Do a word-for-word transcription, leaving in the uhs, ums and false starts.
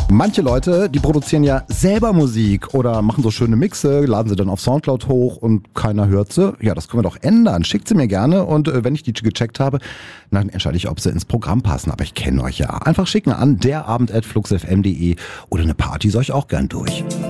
Manche Leute, die produzieren ja selber Musik oder machen so schöne Mixe, laden sie dann auf Soundcloud hoch und keiner hört sie. Ja, das können wir doch ändern. Schickt sie mir gerne und äh, wenn ich die gecheckt habe, dann entscheide ich, ob sie ins Programm passen. Aber ich kenne euch ja. Einfach schicken an derabend at fluxfm punkt de oder eine Party soll ich auch gern durch.